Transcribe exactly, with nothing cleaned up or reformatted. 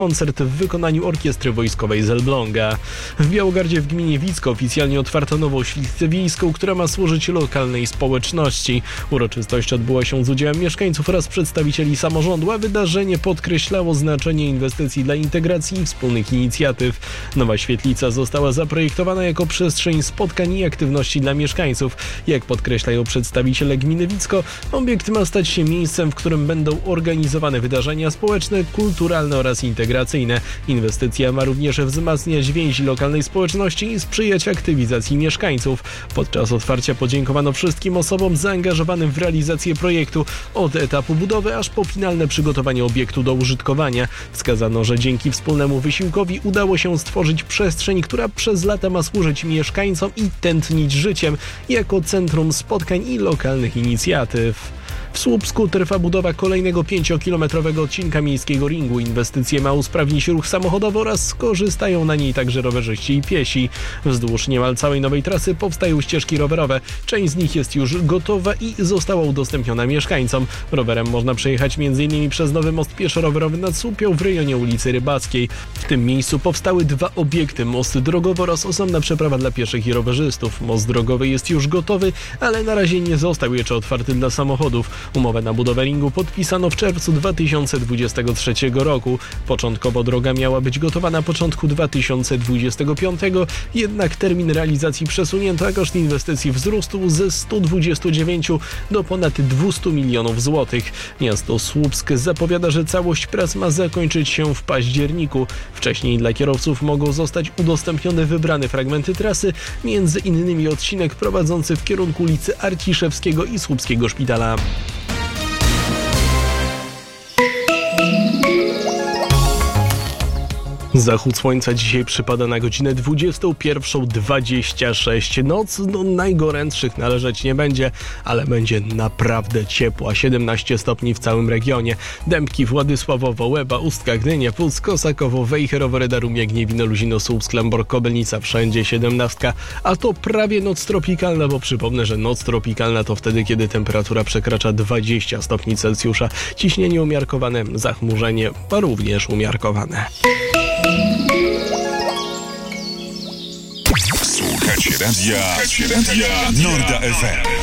koncert w wykonaniu orkiestry wojskowej z Elbląga. W Białogardzie w gminie Wicko oficjalnie otwarto nową świetlicę wiejską, która ma służyć lokalnej społeczności. Uroczystość odbyła się z udziałem mieszkańców oraz przedstawicieli samorządu, a wydarzenie podkreślało znaczenie inwestycji dla integracji i wspólnych inicjatyw. Nowa świetlica została zaprojektowana jako przestrzeń spotkań i aktywności dla mieszkańców. Jak podkreślają przedstawiciele gminy Wicko, obiekt ma stać się miejscem, w którym będą organizowane wydarzenia społeczne, kulturalne oraz integracyjne. Inwestycja ma również wzmacniać więzi lokalnej społeczności i sprzyjać aktywizacji mieszkańców. Podczas otwarcia podziękowano wszystkim osobom zaangażowanym w realizację projektu, od etapu budowy aż po finalne przygotowanie obiektu do użytkowania. Wskazano, że dzięki wspólnemu wysiłkowi udało się stworzyć przestrzeń, która przez lata ma służyć mieszkańcom i tętnić życiem jako centrum spotkań i lokalnych inicjatyw. W Słupsku trwa budowa kolejnego pięciokilometrowego odcinka miejskiego ringu. Inwestycje ma usprawnić ruch samochodowy oraz skorzystają na niej także rowerzyści i piesi. Wzdłuż niemal całej nowej trasy powstają ścieżki rowerowe. Część z nich jest już gotowa i została udostępniona mieszkańcom. Rowerem można przejechać między innymi przez nowy most pieszo-rowerowy nad Słupią w rejonie ulicy Rybackiej. W tym miejscu powstały dwa obiekty: most drogowy oraz osobna przeprawa dla pieszych i rowerzystów. Most drogowy jest już gotowy, ale na razie nie został jeszcze otwarty dla samochodów. Umowę na budowę ringu podpisano w czerwcu dwa tysiące dwudziestego trzeciego roku. Początkowo droga miała być gotowa na początku dwa tysiące dwudziestego piątego, jednak termin realizacji przesunięto, a koszt inwestycji wzrósł ze stu dwudziestu dziewięciu do ponad dwustu milionów złotych. Miasto Słupsk zapowiada, że całość prac ma zakończyć się w październiku. Wcześniej dla kierowców mogą zostać udostępnione wybrane fragmenty trasy, między innymi odcinek prowadzący w kierunku ulicy Arciszewskiego i Słupskiego Szpitala. Zachód słońca dzisiaj przypada na godzinę dwudziestą pierwszą dwadzieścia sześć. Noc no, najgorętszych należeć nie będzie, ale będzie naprawdę ciepła. siedemnaście stopni w całym regionie. Dębki, Władysławowo, Łeba, Ustka, Gdynia, Puck, Kosakowo, Wejherowo, Reda, Rumie, Gniewino, Luzino, Słupsk, Lęborg, Kobylnica, wszędzie siedemnastka. A to prawie noc tropikalna, bo przypomnę, że noc tropikalna to wtedy, kiedy temperatura przekracza dwadzieścia stopni Celsjusza. Ciśnienie umiarkowane, zachmurzenie również umiarkowane. Słuchacie radia, Słuchacie radia Norda F M.